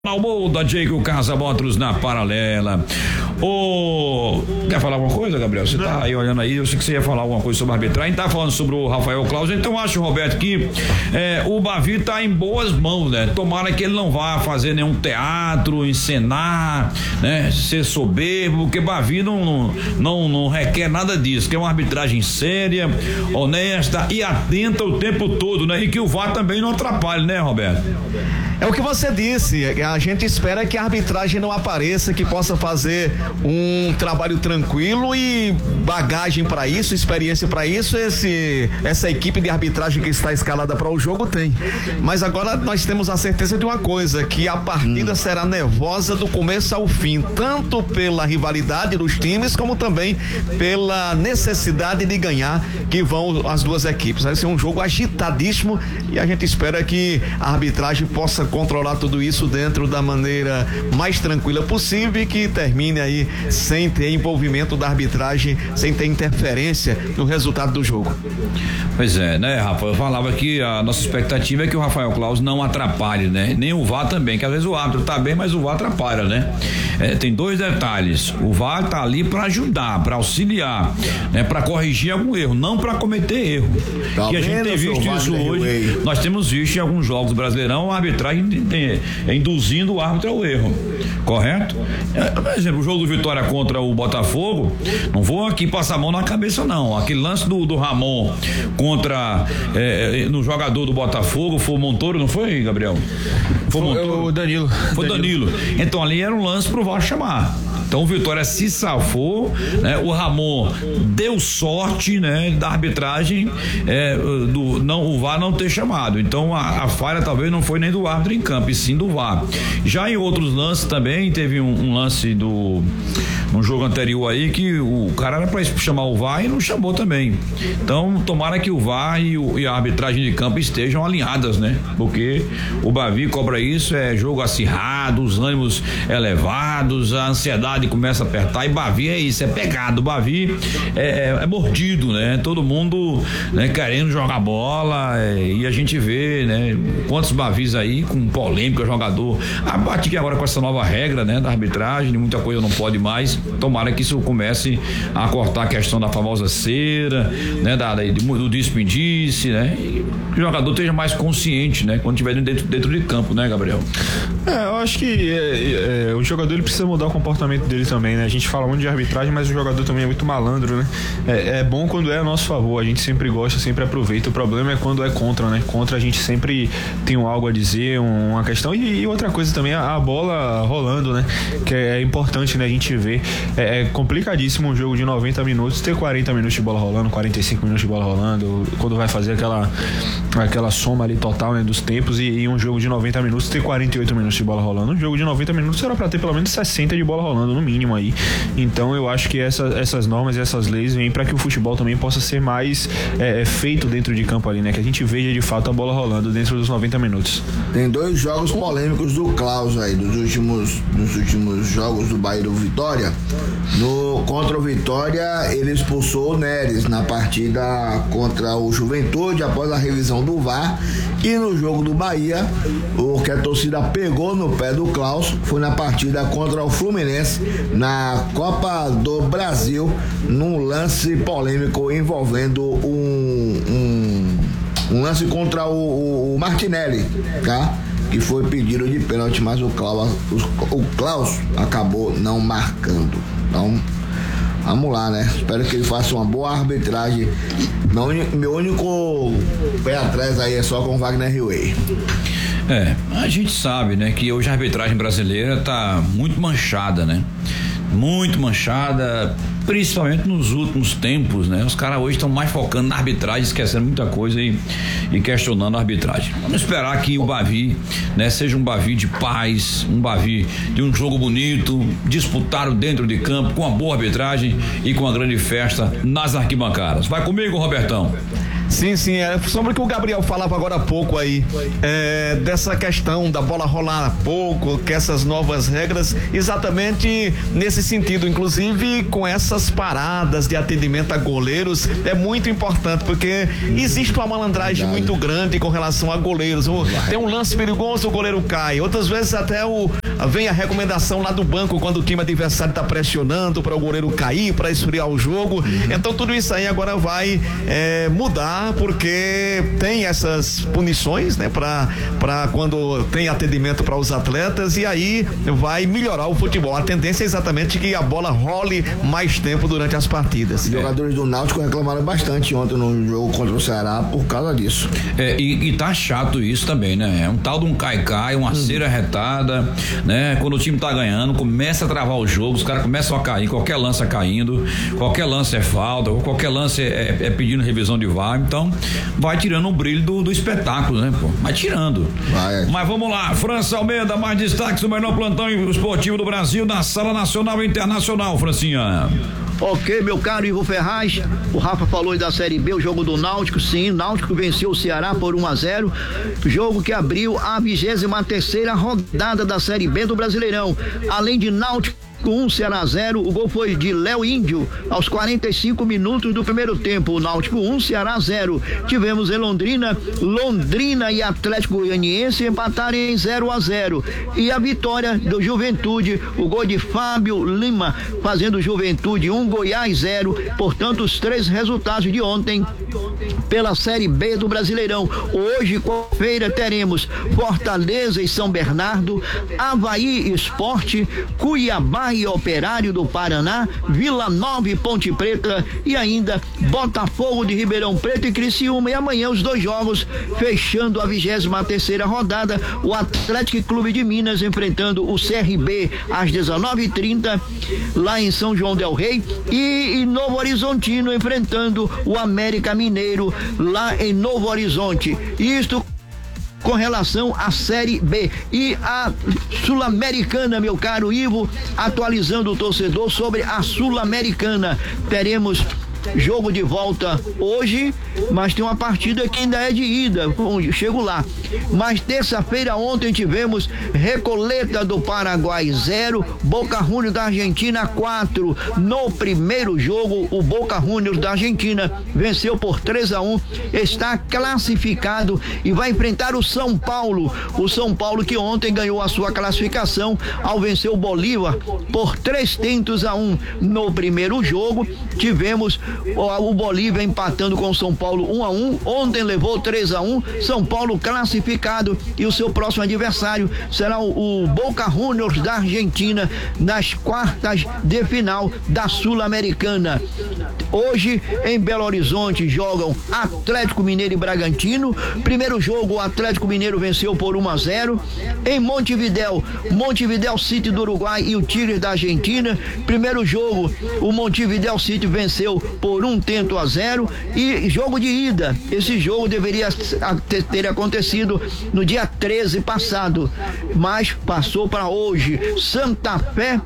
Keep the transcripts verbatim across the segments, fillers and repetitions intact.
Da Jayco Casa Motors na Paralela. Ô, quer falar alguma coisa, Gabriel? Você tá aí olhando aí, eu sei que você ia falar alguma coisa sobre a arbitragem, tá falando sobre o Rafael Claus, então acho, Roberto, que é, o Bavi tá em boas mãos, né? Tomara que ele não vá fazer nenhum teatro, encenar, né? Ser soberbo, porque Bavi não, não, não, não requer nada disso, que é uma arbitragem séria, honesta e atenta o tempo todo, né? E que o V A R também não atrapalhe, né, Roberto? É o que você disse, a gente espera que a arbitragem não apareça, que possa fazer um trabalho tranquilo e bagagem para isso, experiência para isso, esse, essa equipe de arbitragem que está escalada para o jogo tem. Mas agora nós temos a certeza de uma coisa, que a partida hum. será nervosa do começo ao fim, tanto pela rivalidade dos times, como também pela necessidade de ganhar que vão as duas equipes. Vai ser um jogo agitadíssimo e a gente espera que a arbitragem possa controlar tudo isso dentro da maneira mais tranquila possível e que termine aí sem ter envolvimento da arbitragem, sem ter interferência no resultado do jogo. Pois é, né, Rafa? Eu falava que a nossa expectativa é que o Rafael Claus não atrapalhe, né? Nem o V A R também, que às vezes o árbitro tá bem, mas o V A R atrapalha, né? É, tem dois detalhes. O V A R tá ali para ajudar, para auxiliar, né? Para corrigir algum erro, não para cometer erro. Tá que a gente tem visto isso hoje. Nós temos visto em alguns jogos do Brasileirão a arbitragem induzindo o árbitro ao erro, correto? É, por exemplo, o jogo do Vitória contra o Botafogo, não vou aqui passar a mão na cabeça não, aquele lance do, do Ramon contra é, no jogador do Botafogo foi o Montoro, não foi, Gabriel? Foi, foi o Danilo. Foi Danilo. Danilo. Então ali era um lance pro V A R chamar. Então o Vitória se safou, né? O Ramon deu sorte, né? Da arbitragem, é, do, não, o V A R não ter chamado. Então a, a falha talvez não foi nem do árbitro em campo, e sim do V A R. Já em outros lances também, teve um, um lance do um jogo anterior aí que o cara era para chamar o V A R e não chamou também. Então tomara que o V A R e, o, e a arbitragem de campo estejam alinhadas, né? Porque o Bavi cobra isso, é jogo acirrado, os ânimos elevados, a ansiedade começa a apertar, e Bavi é isso, é pegado. Bavi é, é, é mordido, né? Todo mundo, né, querendo jogar bola, é, e a gente vê, né, quantos Bavis aí com polêmica, jogador. A parte que agora com essa nova regra, né, da arbitragem, muita coisa não pode mais. Tomara que isso comece a cortar a questão da famosa cera, né, da, da, do desperdício, né? E que o jogador esteja mais consciente, né? Quando estiver dentro, dentro de campo, né, Gabriel? É, eu acho que é, é, o jogador ele precisa mudar o comportamento dele também, né? A gente fala muito de arbitragem, mas o jogador também é muito malandro, né? É, é bom quando é a nosso favor, a gente sempre gosta, sempre aproveita. O problema é quando é contra, né? Contra a gente sempre tem um algo a dizer, um, uma questão. E, e outra coisa também, a, a bola rolando, né? Que é, é importante, né? A gente ver. É, é complicadíssimo um jogo de noventa minutos ter quarenta minutos de bola rolando, quarenta e cinco minutos de bola rolando, quando vai fazer aquela, aquela soma ali total, né? Dos tempos, e, e um jogo de noventa minutos ter quarenta e oito minutos de bola rolando. Um jogo de noventa minutos era pra ter pelo menos sessenta de bola rolando, no mínimo aí. Então eu acho que essa, essas normas e essas leis vêm para que o futebol também possa ser mais é, feito dentro de campo ali, né? Que a gente veja de fato a bola rolando dentro dos noventa minutos. Tem dois jogos polêmicos do Claus aí, dos últimos, dos últimos jogos do Bahia do Vitória. No, contra o Vitória, ele expulsou o Neres na partida contra o Juventude após a revisão do V A R, e no jogo do Bahia, o que a torcida pegou no pé do Claus foi na partida contra o Fluminense na Copa do Brasil, num lance polêmico envolvendo um, um, um lance contra o, o, o Martinelli, tá? Que foi pedido de pênalti, mas o Klaus, o Klaus acabou não marcando. Então, vamos lá, né? Espero que ele faça uma boa arbitragem. Meu único, meu único pé atrás aí é só com o Wagner Hilway. É, a gente sabe, né, que hoje a arbitragem brasileira tá muito manchada, né? Muito manchada, principalmente nos últimos tempos, né? Os caras hoje estão mais focando na arbitragem, esquecendo muita coisa e, e questionando a arbitragem. Vamos esperar que o Bavi, né, seja um Bavi de paz, um Bavi de um jogo bonito, disputado dentro de campo, com uma boa arbitragem e com uma grande festa nas arquibancadas. Vai comigo, Robertão. Sim, sim, é sobre o que o Gabriel falava agora há pouco aí, é, dessa questão da bola rolar pouco, que essas novas regras, exatamente nesse sentido, inclusive com essas paradas de atendimento a goleiros, é muito importante, porque existe uma malandragem Verdade. muito grande com relação a goleiros. O, tem um lance perigoso, o goleiro cai. Outras vezes até o, vem a recomendação lá do banco quando o time adversário está pressionando para o goleiro cair, para esfriar o jogo. Então tudo isso aí agora vai é, mudar, porque tem essas punições, né, para para quando tem atendimento para os atletas, e aí vai melhorar o futebol. A tendência é exatamente que a bola role mais tempo durante as partidas. Os jogadores do Náutico reclamaram bastante ontem no jogo contra o Ceará por causa disso. É, e, e tá chato isso também, né? É um tal de um cai-cai, uma hum. cera retada, né? Quando o time tá ganhando, começa a travar o jogo, os caras começam a cair, qualquer lance é caindo, qualquer lance é falta, qualquer lance é, é pedindo revisão de V A R, então vai tirando o brilho do, do espetáculo, né, pô? Vai tirando. Vai. Mas vamos lá, França Almeida, mais destaques do melhor plantão esportivo do Brasil na Sala Nacional e Internacional, Francinha. Ok, meu caro Ivo Ferraz, o Rafa falou da Série B, o jogo do Náutico, sim, Náutico venceu o Ceará por um a zero, jogo que abriu a vigésima terceira rodada da Série B do Brasileirão. Além de Náutico um, Ceará zero, o gol foi de Léo Índio aos quarenta e cinco minutos do primeiro tempo. O Náutico um, Ceará zero. Tivemos em Londrina, Londrina e Atlético Goianiense empataram em zero a zero. E a vitória do Juventude, o gol de Fábio Lima, fazendo Juventude um, Goiás zero. Portanto, os três resultados de ontem pela Série B do Brasileirão. Hoje, quarta-feira, teremos Fortaleza e São Bernardo, Avaí Esporte, Cuiabá e Operário do Paraná, Vila Nova e Ponte Preta, e ainda Botafogo de Ribeirão Preto e Criciúma. E amanhã os dois jogos fechando a vigésima terceira rodada, o Atlético Clube de Minas enfrentando o C R B às dezenove e trinta lá em São João del Rei, e, e Novo Horizontino enfrentando o América Mineiro lá em Novo Horizonte. Isto com relação à Série B. E a Sul-Americana, meu caro Ivo, atualizando o torcedor sobre a Sul-Americana. Teremos jogo de volta hoje, mas tem uma partida que ainda é de ida. Bom, chego lá. Mas terça-feira, ontem tivemos Recoleta do Paraguai zero, Boca Juniors da Argentina quatro. No primeiro jogo, o Boca Juniors da Argentina venceu por três a um, está classificado e vai enfrentar o São Paulo. O São Paulo que ontem ganhou a sua classificação ao vencer o Bolívar por três tentos a um. No primeiro jogo, tivemos o Bolívia empatando com o São Paulo um a um. Ontem levou três a um. São Paulo classificado, e o seu próximo adversário será o, o Boca Juniors da Argentina nas quartas de final da Sul-Americana. Hoje em Belo Horizonte jogam Atlético Mineiro e Bragantino. Primeiro jogo, o Atlético Mineiro venceu por um a zero. Em Montevidéu, Montevidéu City do Uruguai e o Tigres da Argentina. Primeiro jogo, o Montevidéu City venceu por um tento a zero. E jogo de ida, esse jogo deveria ter acontecido no dia treze passado, mas passou para hoje. Santa Fé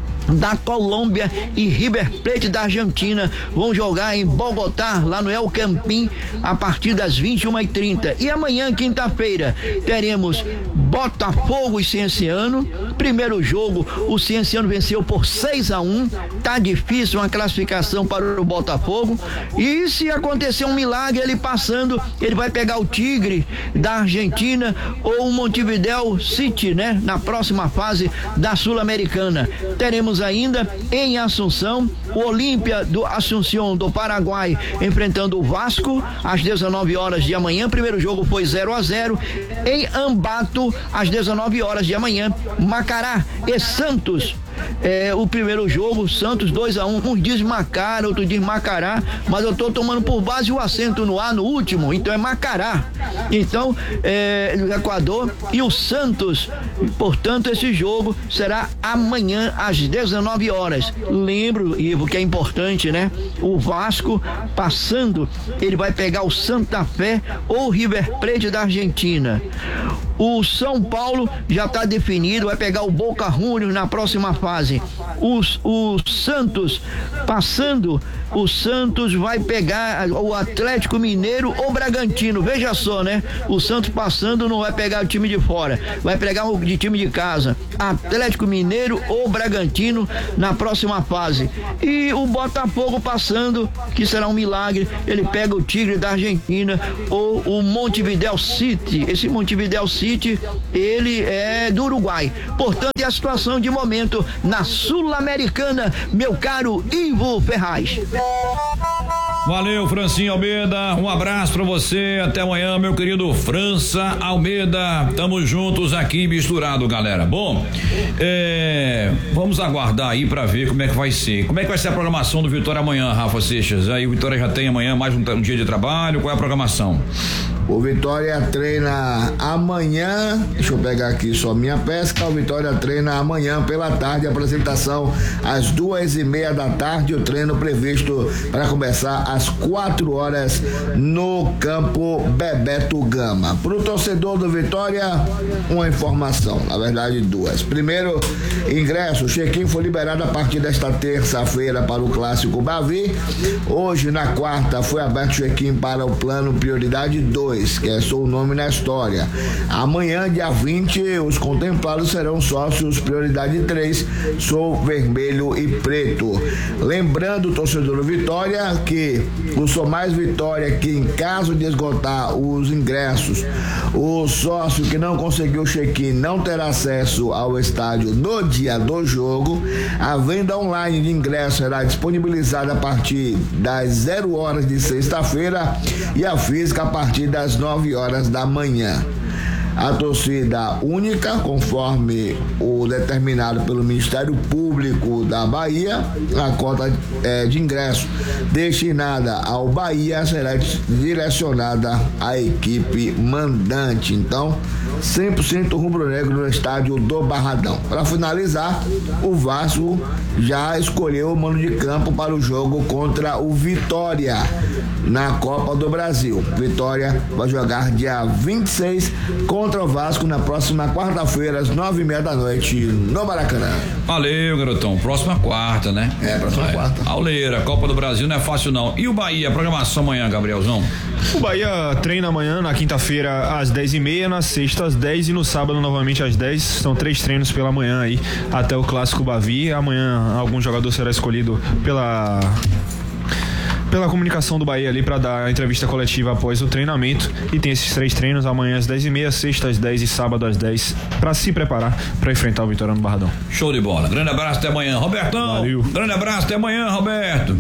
da Colômbia e River Plate da Argentina vão jogar em Bogotá, lá no El Campín, a partir das vinte e uma e trinta. E amanhã, quinta-feira, teremos Botafogo e Cienciano. Primeiro jogo, o Cienciano venceu por seis a um. Tá difícil uma classificação para o Botafogo, e se acontecer um milagre, ele passando, ele vai pegar o Tigre da Argentina ou o Montevidéu City, né, na próxima fase da Sul-Americana. Teremos ainda em Assunção o Olímpia do Assunção do Paraguai enfrentando o Vasco às dezenove horas de amanhã. Primeiro jogo foi zero a zero. Em Ambato, às dezenove horas de amanhã, Macará e Santos. É, o primeiro jogo, Santos dois a um. Um diz Macara, outro diz Macará, mas eu tô tomando por base o acento no A no último, então é Macará. Então, é, no Equador e o Santos. Portanto, esse jogo será amanhã às dezenove horas. Lembro, Ivo, que é importante, né? O Vasco passando, ele vai pegar o Santa Fé ou o River Plate da Argentina. O São Paulo já está definido, vai pegar o Boca Juniors na próxima fase. Os, o Santos passando, o Santos vai pegar o Atlético Mineiro ou Bragantino. Veja só, né? O Santos passando não vai pegar o time de fora, vai pegar o de time de casa. Atlético Mineiro ou Bragantino na próxima fase. E o Botafogo passando, que será um milagre, ele pega o Tigre da Argentina ou o Montevideo City. Esse Montevideo City, ele é do Uruguai. Portanto, é a situação de momento na Sul-Americana, meu caro Ivo Ferraz. Valeu, Francinho Almeida, um abraço pra você, até amanhã, meu querido França Almeida, tamo juntos aqui misturado, galera. Bom, é, vamos aguardar aí pra ver como é que vai ser, como é que vai ser a programação do Vitória amanhã, Rafa Seixas. Aí o Vitória já tem amanhã mais um, um dia de trabalho, qual é a programação? O Vitória treina amanhã, deixa eu pegar aqui só minha pesca, o Vitória treina amanhã pela tarde, apresentação às duas e meia da tarde, o treino previsto para começar às quatro horas no campo Bebeto Gama. Para o torcedor do Vitória, uma informação, na verdade duas. Primeiro, ingresso, o check-in foi liberado a partir desta terça-feira para o Clássico Bavi. Hoje, na quarta, foi aberto o check-in para o plano Prioridade dois, que é seu nome na história. Amanhã, dia vinte, os contemplados serão sócios Prioridade três, sou vermelho e preto. Lembrando, torcedor do Vitória, que o Sou Mais Vitória, que em caso de esgotar os ingressos, o sócio que não conseguiu o check-in não terá acesso ao estádio no dia do jogo. A venda online de ingressos será disponibilizada a partir das zero horas de sexta-feira e a física a partir das nove horas da manhã. A torcida única, conforme o determinado pelo Ministério Público da Bahia, a cota é, de ingresso destinada ao Bahia será direcionada à equipe mandante. Então, cem por cento rubro-negro no estádio do Barradão. Para finalizar, o Vasco já escolheu o mano de campo para o jogo contra o Vitória na Copa do Brasil. Vitória vai jogar dia vinte e seis contra o Vasco na próxima quarta-feira, às nove e meia da noite, no Maracanã. Valeu, garotão. Próxima quarta, né? É, próxima é. quarta. Auleira, Copa do Brasil não é fácil não. E o Bahia, a programação amanhã, Gabrielzão? O Bahia treina amanhã, na quinta-feira, às dez e meia, na sexta às dez e no sábado novamente às dez. São três treinos pela manhã aí, até o Clássico Bavi. Amanhã algum jogador será escolhido pela... pela comunicação do Bahia ali para dar a entrevista coletiva após o treinamento, e tem esses três treinos amanhã às dez e meia, sexta às dez e sábado às dez, para se preparar para enfrentar o Vitória no Barradão. Show de bola, grande abraço, até amanhã, Robertão. Valeu. Grande abraço, até amanhã, Roberto.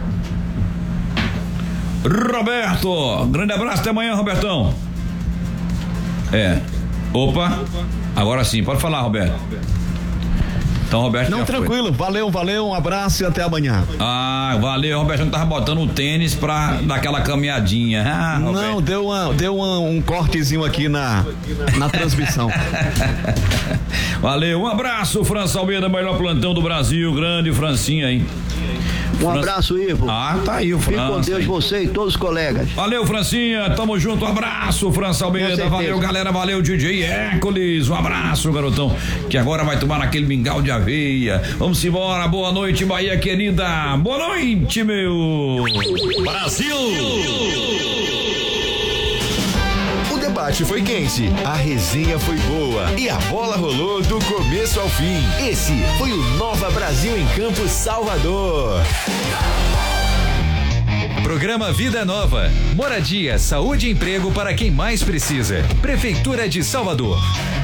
Roberto, grande abraço, até amanhã, Robertão. É, opa, agora sim, pode falar, Roberto. Então, Roberto. Não, tranquilo, foi. valeu, valeu, um abraço e até amanhã. Ah, valeu, Roberto, não tava botando o tênis pra dar aquela caminhadinha. Ah, não, deu, uma, deu uma, um cortezinho aqui na, na transmissão. Valeu, um abraço, França Almeida, melhor plantão do Brasil, grande Francinha, hein? Um Fran... abraço, Ivo. Ah, tá aí o França. Fique com Deus, você e todos os colegas. Valeu, Francinha, tamo junto, um abraço, França Almeida, valeu, galera, valeu, D J Hércules, um abraço, garotão, que agora vai tomar naquele mingau de aveia. Vamos embora, boa noite, Bahia querida, boa noite, meu Brasil! O debate foi quente, a resenha foi boa e a bola rolou do começo ao fim. Esse foi o Nova Brasil em Campo Salvador. Programa Vida Nova. Moradia, saúde e emprego para quem mais precisa. Prefeitura de Salvador.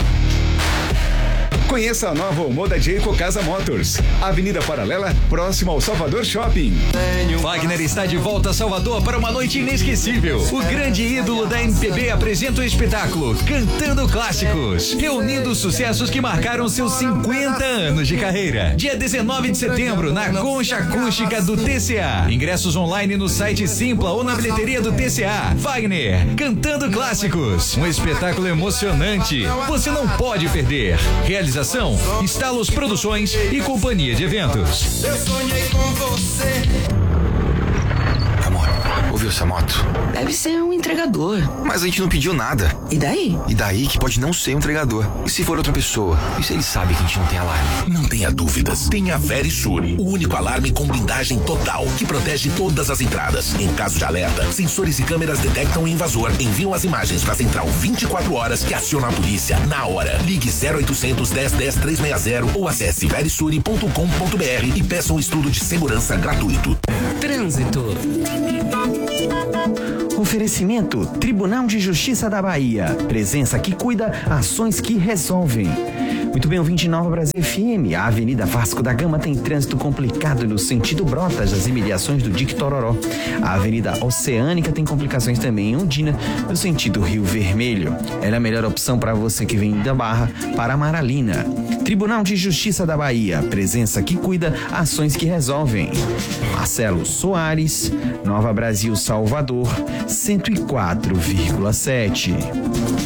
Conheça a nova Omoda Jayco Casa Motors. Avenida Paralela, próximo ao Salvador Shopping. Wagner está de volta a Salvador para uma noite inesquecível. O grande ídolo da M P B apresenta o espetáculo Cantando Clássicos, reunindo os sucessos que marcaram seus cinquenta anos de carreira. Dia dezenove de setembro, na Concha Acústica do T C A. Ingressos online no site Simpla ou na bilheteria do T C A. Wagner, Cantando Clássicos. Um espetáculo emocionante. Você não pode perder. Realização Estalos Produções e Companhia de Eventos. Eu sonhei com você. Amor, ouviu essa moto? Deve ser um entregador. Mas a gente não pediu nada. E daí? E daí que pode não ser um entregador. E se for outra pessoa? E se ele sabe que a gente não tem alarme? Não tenha dúvidas. Tenha a Verisure, o único alarme com blindagem total, que protege todas as entradas. Em caso de alerta, sensores e câmeras detectam o invasor, enviam as imagens para a central vinte e quatro horas que aciona a polícia na hora. Ligue zero oitocentos, dez, dez, trezentos e sessenta ou acesse verisure ponto com ponto br e peça um estudo de segurança gratuito. Trânsito. Oferecimento Tribunal de Justiça da Bahia. Presença que cuida, ações que resolvem. Muito bem, ouvinte Nova Brasil F M. A Avenida Vasco da Gama tem trânsito complicado no sentido Brotas, das imediações do Dique Tororó. A Avenida Oceânica tem complicações também em Ondina, no sentido Rio Vermelho. Ela é a melhor opção para você que vem da Barra para Amaralina. Tribunal de Justiça da Bahia. Presença que cuida, ações que resolvem. Marcelo Soares, Nova Brasil Salvador, cento e quatro vírgula sete.